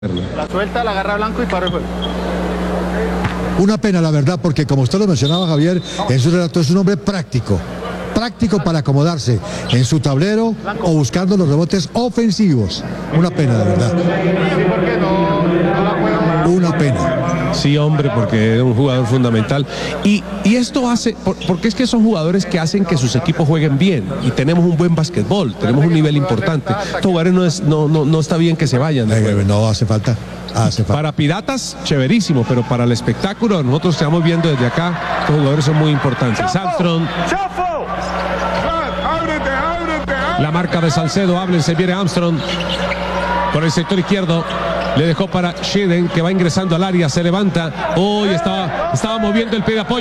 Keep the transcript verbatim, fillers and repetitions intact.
La suelta, la agarra Blanco y para el juego. Una pena, la verdad, porque como usted lo mencionaba, Javier, en su relato es un hombre práctico. Práctico para acomodarse en su tablero o buscando los rebotes ofensivos. Una pena, de verdad. Una pena. Sí, hombre, porque es un jugador fundamental. Y, y esto hace, por, porque es que son jugadores que hacen que sus equipos jueguen bien. Y tenemos un buen básquetbol, tenemos un nivel importante. Estos jugadores no, es, no, no, no está bien que se vayan. Eh, no hace falta. Hace falta. Para Piratas, chéverísimo, pero para el espectáculo, nosotros estamos viendo desde acá, estos jugadores son muy importantes. Armstrong. La marca de Salcedo, háblense, viene Armstrong por el sector izquierdo. Le dejó para Shedden, que va ingresando al área, se levanta. Hoy estaba, estaba moviendo el pie de apoyo.